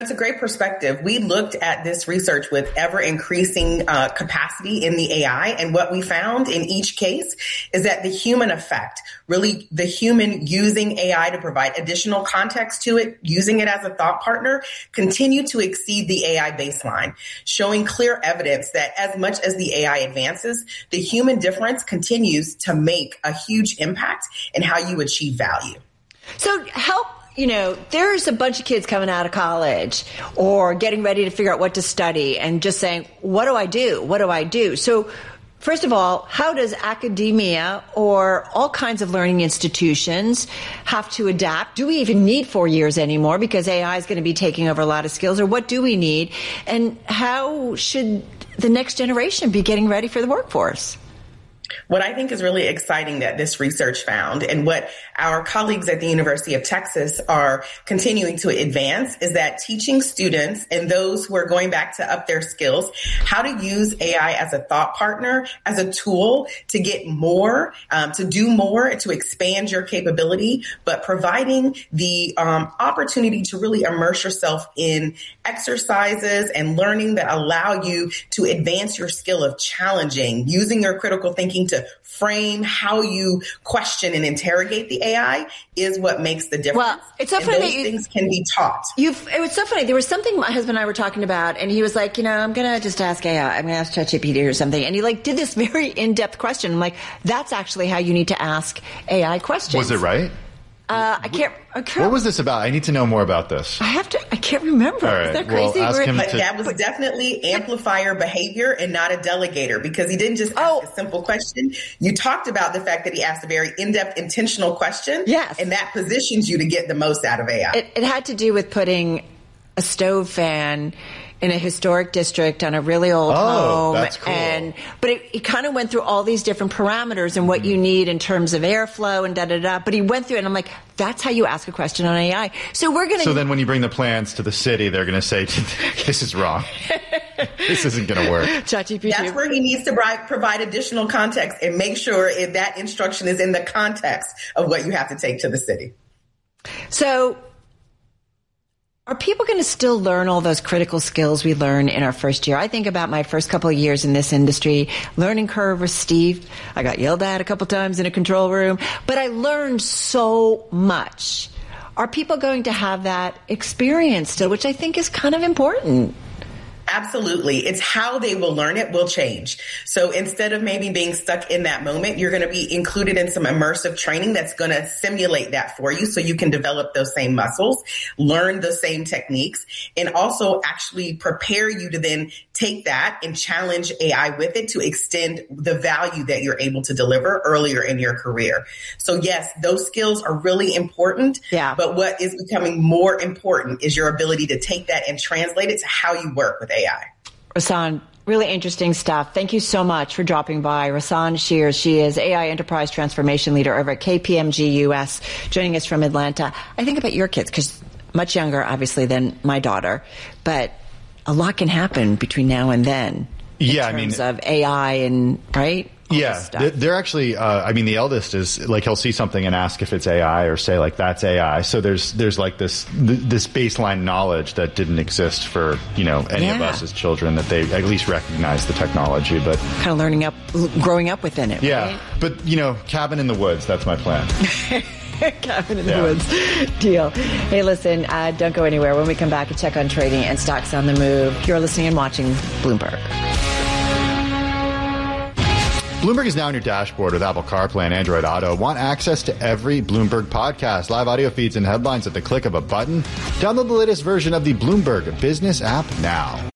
It's a great perspective. We looked at this research with ever increasing capacity in the AI. And what we found in each case is that the human effect, really the human using AI to provide additional context to it, using it as a thought partner, continue to exceed the AI baseline, showing clear evidence that as much as the AI advances, the human difference continues to make a huge impact in how you achieve value. So there's a bunch of kids coming out of college or getting ready to figure out what to study and just saying, what do I do? What do I do? So first of all, how does academia or all kinds of learning institutions have to adapt? Do we even need 4 years anymore because AI is going to be taking over a lot of skills? Or what do we need? And how should the next generation be getting ready for the workforce? What I think is really exciting that this research found, and what our colleagues at the University of Texas are continuing to advance, is that teaching students and those who are going back to up their skills how to use AI as a thought partner, as a tool to get more, to do more, to expand your capability, but providing the opportunity to really immerse yourself in exercises and learning that allow you to advance your skill of challenging, using your critical thinking to frame how you question and interrogate the AI is what makes the difference. Well, it's so funny that things can be taught. It was so funny. There was something my husband and I were talking about, and he was like, I'm going to just ask AI. I'm going to ask ChatGPT or something. And he did this very in-depth question. I'm like, that's actually how you need to ask AI questions. Was it right? I can't. What was this about? I need to know more about this. I can't remember. All right. Is that crazy? That was definitely amplifier behavior and not a delegator, because he didn't just ask a simple question. You talked about the fact that he asked a very in-depth, intentional question. Yes. And that positions you to get the most out of AI. It had to do with putting a stove fan in a historic district on a really old home. That's cool. But it kind of went through all these different parameters and what you need in terms of airflow and da-da-da. But he went through it, and I'm like, that's how you ask a question on AI. So then when you bring the plans to the city, they're going to say, this is wrong. This isn't going to work. ChatGPT. That's where he needs to provide additional context and make sure that instruction is in the context of what you have to take to the city. So are people going to still learn all those critical skills we learn in our first year? I think about my first couple of years in this industry. Learning curve was steep. I got yelled at a couple times in a control room, but I learned so much. Are people going to have that experience still, which I think is kind of important? Absolutely. It's how they will learn it will change. So instead of maybe being stuck in that moment, you're going to be included in some immersive training that's going to simulate that for you so you can develop those same muscles, learn the same techniques, and also actually prepare you to then take that and challenge AI with it to extend the value that you're able to deliver earlier in your career. So yes, those skills are really important. Yeah. But what is becoming more important is your ability to take that and translate it to how you work with AI. Rahsaan, really interesting stuff. Thank you so much for dropping by. Rahsaan Shears, she is AI Enterprise Transformation Leader over at KPMG US, joining us from Atlanta. I think about your kids, because much younger, obviously, than my daughter, but a lot can happen between now and then in terms of AI and, right? Yeah, they're actually, the eldest is he'll see something and ask if it's AI or say that's AI. So there's like this baseline knowledge that didn't exist for, any of us as children, that they at least recognize the technology, but kind of growing up within it. Yeah. Right? But, cabin in the woods, that's my plan. Cabin in the woods. Deal. Hey, listen, don't go anywhere. When we come back, a check on trading and stocks on the move. You're listening and watching Bloomberg. Bloomberg is now on your dashboard with Apple CarPlay and Android Auto. Want access to every Bloomberg podcast, live audio feeds, and headlines at the click of a button? Download the latest version of the Bloomberg Business app now.